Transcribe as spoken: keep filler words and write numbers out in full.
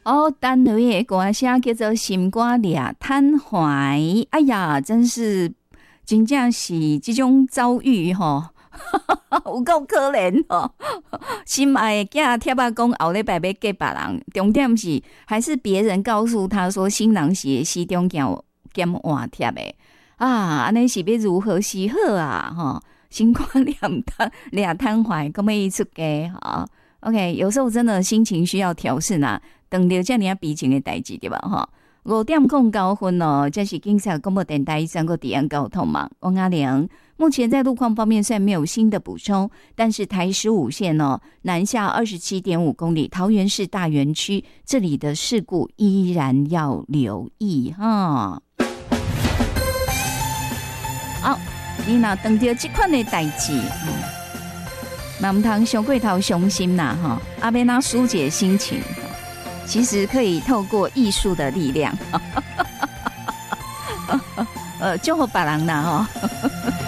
哦，单位的歌声叫做《心肝掠摊怀》。哎呀，真是真正是这种遭遇吼，有够可怜哦！心爱的囝贴啊讲后礼拜要嫁别人，重点是还是别人告诉他说新郎是西中兼兼换贴的啊，安尼是要如何是好啊？哈，心肝掠摊掠摊怀，咁么一出家哈。OK， 有时候真的心情需要调试呐，等到这样比情的代志对吧？哈，五点控高分哦，这是警察广播电台三个地安交通嘛。王阿良，目前在路况方面虽然没有新的补充，但是台十五线哦，南下二十七点五公里，桃园市大园区这里的事故依然要留意哈。好，你若碰到这款的代志。那唔通伤过头伤心呐哈，阿要哪疏解心情，其实可以透过艺术的力量，呃，祝福别人啦哈。